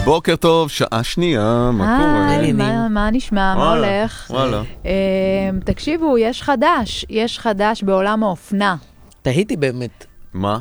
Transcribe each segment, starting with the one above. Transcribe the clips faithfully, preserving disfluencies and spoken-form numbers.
בוקר טוב, שעה שנייה, מה קורה? מה, מה נשמע, מה הולך? וואלה. תקשיבו, יש חדש, יש חדש בעולם האופנה. תהיתי באמת. מה?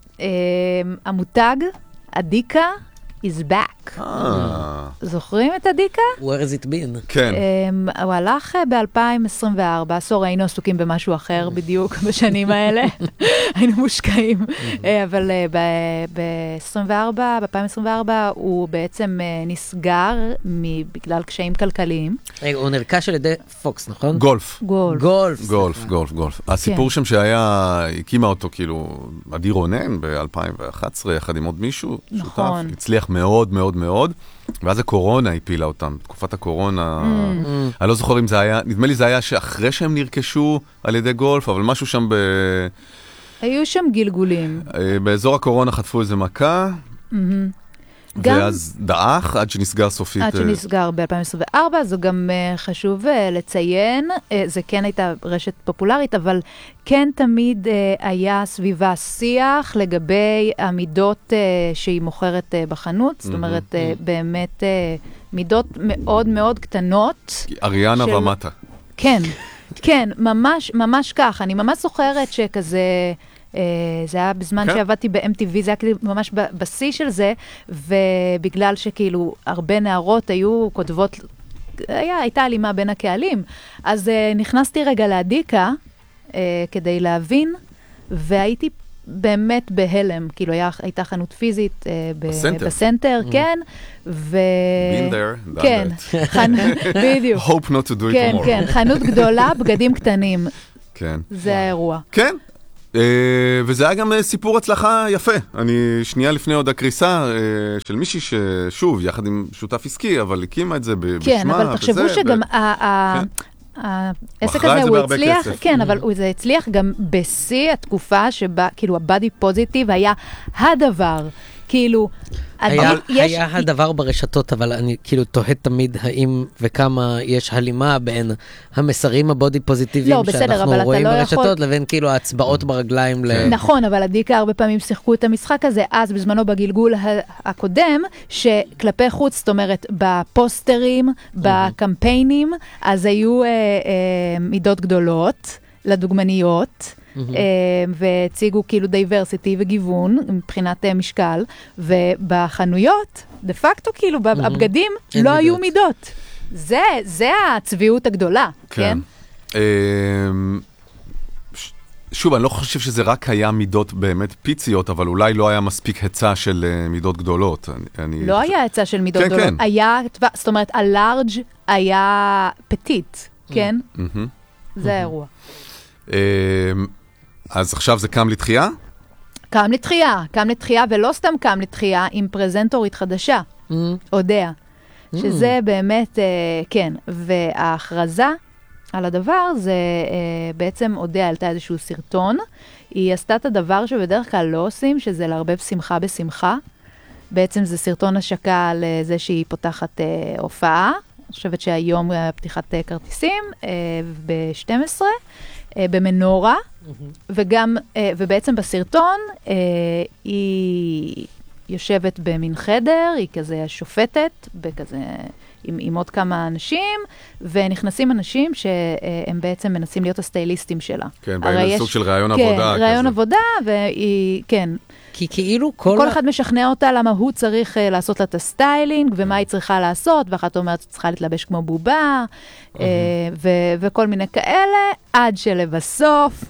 המותג, אדיקה, is back. זוכרים את אדיקה? Where has it been? כן. הוא הלך ב-אלפיים עשרים וארבע, עשור היינו עסוקים במשהו אחר בדיוק בשנים האלה, היינו מושקעים, אבל ב-עשרים וארבע, ב-אלפיים עשרים וארבע הוא בעצם נסגר בגלל קשיים כלכליים. הוא נרכש על ידי פוקס, נכון? גולף. גולף. גולף. גולף, גולף, גולף. הסיפור שם שהיה, הקימה אותו כאילו, עדי רונן ב-אלפיים ואחת עשרה, יחד עם עוד מישהו, שותף, הצליח מאוד מאוד מאוד, ואז הקורונה הפילה אותם, תקופת הקורונה, אני לא זוכר אם זה היה, נדמה לי זה היה שאחרי שהם נרכשו על ידי גולף, אבל משהו שם ב... היו שם גלגולים. באזור הקורונה חטפו איזה מכה, ואז דאח עד שנסגר סופית. עד שנסגר ב-אלפיים עשרים וארבע, זו גם חשוב לציין, זה כן הייתה רשת פופולרית, אבל כן תמיד היה סביבה שיח לגבי המידות שהיא מוכרת בחנות, זאת אומרת, באמת מידות מאוד מאוד קטנות. אריאנה ומטה. כן, כן, ממש, ממש כך. אני ממש זוכרת שכזה... זה היה בזמן שעבדתי ב-אם טי וי, זה היה כאילו ממש בשיא של זה, ובגלל שכאילו הרבה נערות היו כותבות, הייתה אלימה בין הקהלים, אז נכנסתי רגע לאדיקה כדי להבין, והייתי באמת בהלם, כאילו הייתה חנות פיזית בסנטר, כן, ו... been there, done כן, בדיוק. hope not to do it כן, tomorrow. כן, חנות גדולה, בגדים קטנים. כן. זה האירוע. כן. וזה היה גם סיפור הצלחה יפה. אני שנייה לפני עוד הקריסה של מישהי ששוב, יחד עם שותף עסקי, אבל הקימה את זה בשמה. כן, אבל תחשבו שגם העסק הזה הוא הצליח, כן, אבל זה הצליח גם בשיא התקופה שבה, כאילו, הבאדי פוזיטיב היה הדבר. כאילו, היה, יש... היה הדבר ברשתות, אבל אני כאילו תוהה תמיד האם וכמה יש הלימה בין המסרים הבודי פוזיטיביים לא, בסדר, שאנחנו רואים לא ברשתות, יכול... לבין כאילו ההצבעות ברגליים. ל... נכון, אבל אדיקה הרבה פעמים שיחקו את המשחק הזה, אז בזמנו בגלגול הקודם, שכלפי חוץ, זאת אומרת, בפוסטרים, בקמפיינים, אז היו אה, אה, מידות גדולות לדוגמניות, והציגו כאילו דייברסיטי וגיוון מבחינת משקל, ובחנויות, דה פקטו כאילו, הבגדים לא היו מידות. זה הצביעות הגדולה, כן? שוב, אני לא חושב שזה רק היה מידות באמת פיציות, אבל אולי לא היה מספיק היצע של מידות גדולות. לא היה היצע של מידות גדולות. היה, זאת אומרת, הלארג' היה פטיט, כן? זה האירוע. אז עכשיו זה קם לתחייה? קם לתחייה, קם לתחייה, ולא סתם קם לתחייה, עם פרזנטורית חדשה, אודיה. שזה באמת, כן, וההכרזה על הדבר, זה בעצם אודיה העלתה איזשהו סרטון, היא עשתה את הדבר שבדרך כלל לא עושים, שזה לערבב שמחה בשמחה. בעצם זה סרטון השקה על זה שהיא פותחת הופעה, אני חושבת שהיום פתיחת כרטיסים, ב-שתים עשרה, במנורה, וגם, ובעצם בסרטון, היא יושבת במין חדר, היא כזה שופטת, בכזה, עם, עם עוד כמה אנשים, ונכנסים אנשים שהם בעצם מנסים להיות הסטייליסטים שלה. כן, באים סוג של רעיון כן, עבודה. כן, רעיון עבודה, והיא, כן. כי כאילו כל... כל אחד משכנע אותה למה הוא צריך uh, לעשות לה את הסטיילינג, ומה היא צריכה לעשות, ואחת אומרת צריכה להתלבש כמו בובה, uh, ו- וכל מיני כאלה, עד שלבסוף,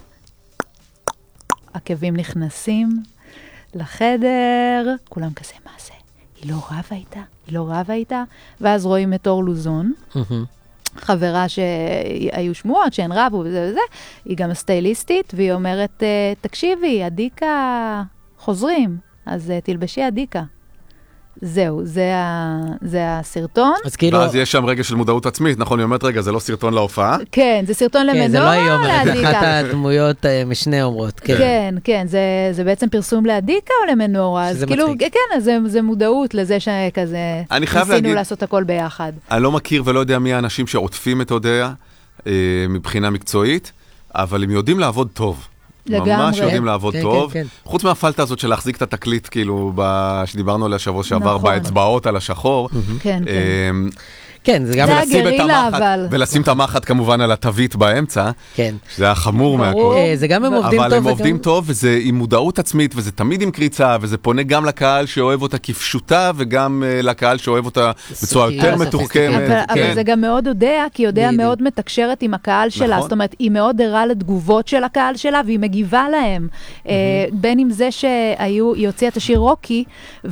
עקבים נכנסים לחדר, כולם כזה, מה זה? היא לא רבה איתה? היא לא רבה איתה? ואז רואים את אור לוזון, חברה שהיו שמועות, שהן רבו וזה וזה, היא גם הסטייליסטית, והיא אומרת, תקשיבי, אדיקה חוזרים, אז תלבשי אדיקה. זהו, זה, ה, זה הסרטון. אז כאילו... ואז יש שם רגע של מודעות עצמית, נכון? היא אומרת, רגע, זה לא סרטון להופעה? כן, זה סרטון למנורה, כן, זה לא היא אומרת, לאדיקה. אחת הדמויות משנה אומרות, כן. כן, כן, זה, זה בעצם פרסום לאדיקה או למנורה? אז כאילו, כן, זה, זה מודעות לזה שכזה, ניסינו להגיד, לעשות הכל ביחד. אני לא מכיר ולא יודע מי האנשים שעוטפים את אודיה, אה, מבחינה מקצועית, אבל הם יודעים לעבוד טוב. ממש יודעים לעבוד טוב. חוץ מהפלטה הזאת של להחזיק את התקליט, כאילו, שדיברנו עליה שבוע שעבר, באצבעות על השחור. כן, כן. כן, זה גם הגרילה, אבל... ולשים את המחט כמובן על התווית באמצע, כן. שזה היה חמור מהכל. זה גם הם עובדים טוב. אבל הם עובדים טוב, וזה עם מודעות עצמית, וזה תמיד עם קריצה, וזה פונה גם לקהל שאוהב אותה כפשוטה, וגם לקהל שאוהב אותה בצורה יותר מתוחכמת. אבל זה גם מאוד יודע, כי יודע מאוד מתקשרת עם הקהל שלה, זאת אומרת, היא מאוד ערה לתגובות של הקהל שלה, והיא מגיבה להם. בין עם זה שהיא הוציאה את השיר רוקי,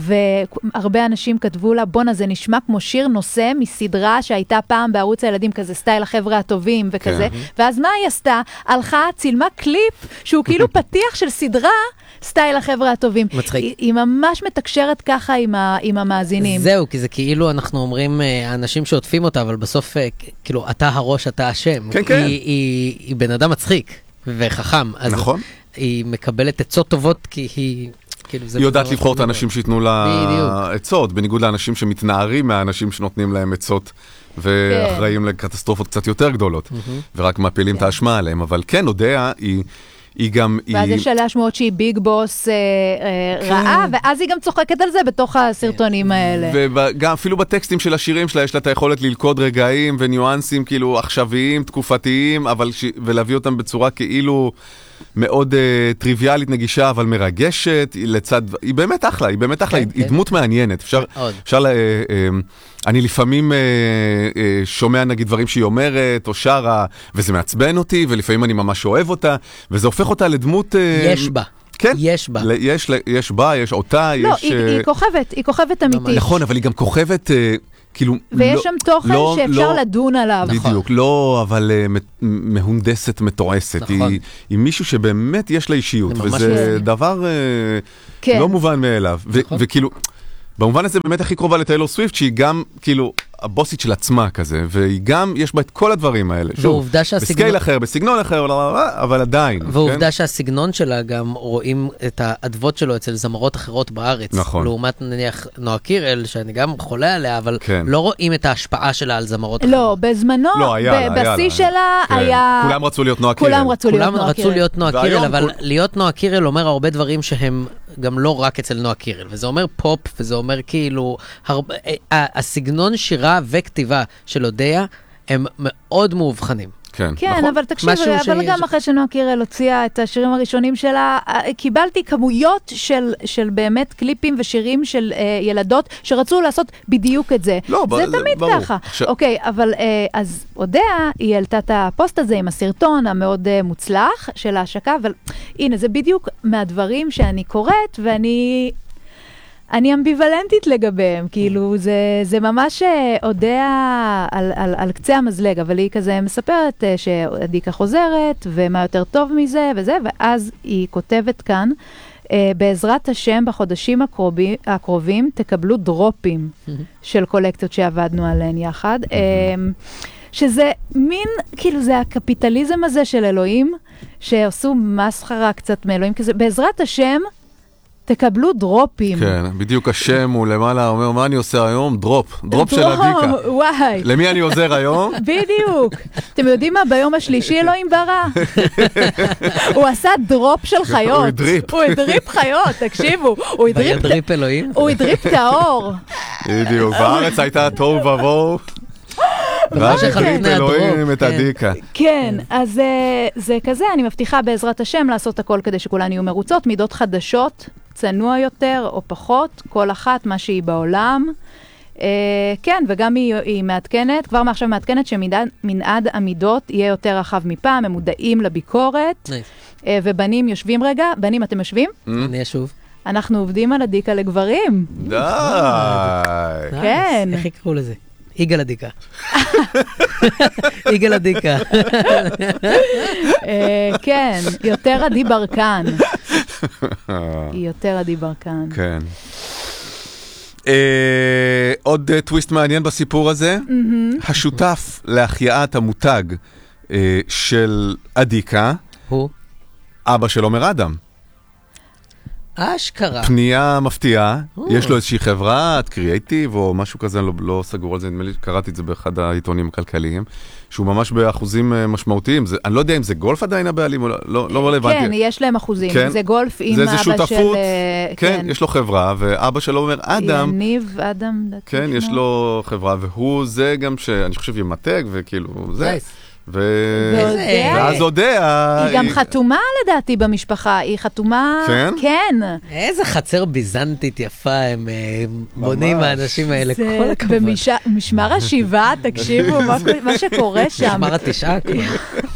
והרבה אנשים כתבו לה, בונה, זה נשמע כמו שיר נושא מסדרה שהייתה פעם בערוץ הילדים, כזה סטייל החבר'ה הטובים וכזה, ואז מה היא עשתה? הלכה, צילמה קליפ שהוא כאילו פתיח של סדרה, סטייל החבר'ה הטובים. מצחיק. היא ממש מתקשרת ככה עם המאזינים. זהו, כי זה כאילו אנחנו אומרים, האנשים שעוטפים אותה, אבל בסוף, כאילו, אתה הראש, אתה השם. כן, כן. היא בן אדם מצחיק וחכם. נכון. היא מקבלת עצות טובות, כי היא... היא יודעת לבחור את האנשים שיתנו לה עצות, בניגוד לאנשים שמתנערים מהאנשים שנותנים להם עצות, ואחראים לקטסטרופות קצת יותר גדולות, ורק מפילים את האשמה עליהם. אבל כן, הודעה, היא גם... ואז יש עליה שמועות שהיא ביג בוס רעה, ואז היא גם צוחקת על זה בתוך הסרטונים האלה. וגם אפילו בטקסטים של השירים שלה, יש לה את היכולת ללכוד רגעים וניואנסים כאילו עכשוויים, תקופתיים, ולהביא אותם בצורה כאילו... מאוד uh, טריוויאלית, נגישה, אבל מרגשת, היא לצד, היא באמת אחלה, היא באמת אחלה, okay, היא, okay. היא דמות מעניינת. אפשר, אפשר, uh, uh, אני לפעמים uh, uh, שומע נגיד דברים שהיא אומרת, או שרה, וזה מעצבן אותי, ולפעמים אני ממש אוהב אותה, וזה הופך אותה לדמות... Uh, יש בה. כן, יש בה. יש, יש בה, יש אותה, לא, יש... היא, uh, היא כוכבת, היא כוכבת אמיתית. נכון, אבל היא גם כוכבת... Uh, כאילו, ויש לא, שם תוכן לא, שאפשר לא, לדון עליו. בדיוק, לא, אבל uh, מהונדסת מתועסת. נכון. היא, היא מישהו שבאמת יש לה אישיות, וזה לא. דבר uh, כן. לא מובן מאליו. נכון. ו- וכאילו, במובן הזה באמת הכי קרובה לטיילור סוויפט, שהיא גם, כאילו, הבוסית של עצמה כזה, והיא גם, יש בה את כל הדברים האלה. שוב, שהסגנון... בסקייל אחר, בסגנון אחר, אבל עדיין. ועובדה כן? שהסגנון שלה גם רואים את האדוות שלו אצל זמרות אחרות בארץ. נכון. לעומת נניח נועה קירל, שאני גם חולה עליה, אבל כן. לא רואים את ההשפעה שלה על זמרות אחרות. לא, בזמנו, לא, היה, בשיא היה, שלה כן. היה... כולם רצו להיות נועה קירל. כולם רצו להיות כולם נועה רצו קירל. להיות נועה קירל, אבל כל... להיות נועה קירל אומר הרבה דברים שהם גם לא רק אצל נועה קירל, וזה אומר פופ, וזה אומר כאילו, הרבה... הסגנון שירה וכתיבה של הודיה הם מאוד מאובחנים. כן, כן, נכון. אבל תקשיב, אבל שיש... גם אחרי שנועה קירל הוציאה את השירים הראשונים שלה, קיבלתי כמויות של, של באמת קליפים ושירים של אה, ילדות שרצו לעשות בדיוק את זה. לא, זה ב- תמיד ברור. ככה. עכשיו... אוקיי, אבל אה, אז הודעה, היא העלתה את הפוסט הזה עם הסרטון המאוד אה, מוצלח של ההשקה, אבל הנה, זה בדיוק מהדברים שאני קוראת, ואני... אני אמביוולנטית לגביהם, כאילו זה, זה ממש יודע על, על, על קצה המזלג, אבל היא כזה מספרת שעדיקה חוזרת, ומה יותר טוב מזה וזה, ואז היא כותבת כאן, בעזרת השם בחודשים הקרובים, הקרובים תקבלו דרופים של קולקציות שעבדנו עליהן יחד, שזה מין, כאילו זה הקפיטליזם הזה של אלוהים, שעשו מסחרה קצת מאלוהים כזה, בעזרת השם, תקבלו דרופים. כן, בדיוק השם הוא למעלה, אומר, מה אני עושה היום? דרופ, דרופ של עדיקה. וואי. למי אני עוזר היום? בדיוק. אתם יודעים מה? ביום השלישי אלוהים ברא. הוא עשה דרופ של חיות. הוא הדריפ. הוא הדריפ חיות, תקשיבו. הוא הדריפ אלוהים. הוא הדריפ את האור. בדיוק, בארץ הייתה תוהו ובוהו. ואז הדריפ אלוהים את עדיקה. כן, אז זה כזה, אני מבטיחה בעזרת השם לעשות הכל כדי שכולן יהיו מרוצות, מידות חדשות, צנוע יותר או פחות, כל אחת מה שהיא בעולם. כן, וגם היא מעדכנת, כבר מעכשיו מעדכנת שמנעד המידות יהיה יותר רחב מפעם, הם מודעים לביקורת, ובנים יושבים רגע, בנים אתם יושבים? אני אשוב. אנחנו עובדים על עדיקה לגברים. די. כן. איך יקראו לזה? יגאל עדיקה. יגאל עדיקה. כן, יותר עדי ברקן. היא יותר עדי ברקן. כן. עוד טוויסט מעניין בסיפור הזה. השותף להחייאת המותג של עדיקה, הוא? אבא של עומר אדם. אשכרה. פנייה מפתיעה, יש לו איזושהי חברה, קריאייטיב או משהו כזה, אני לא, לא סגור על זה, נדמה לי, קראתי את זה באחד העיתונים הכלכליים, שהוא ממש באחוזים משמעותיים. זה, אני לא יודע אם זה גולף עדיין הבעלים, או לא, לא, לא רלוונטי. כן, יש להם אחוזים. כן, זה גולף עם זה אבא שותפות, של... כן, כן, יש לו חברה, ואבא שלו אומר, אדם... יניב, אדם... כן, יש לו חברה, והוא זה גם שאני חושב ימתג, וכאילו, זה... Nice. ו... ואודיה, ואז אודיה... היא גם חתומה לדעתי במשפחה, היא חתומה... כן? כן. איזה חצר ביזנטית יפה הם בונים האנשים האלה, כל הכבוד. במשמר השיבה, תקשיבו, מה שקורה שם. משמר התשעה כבר.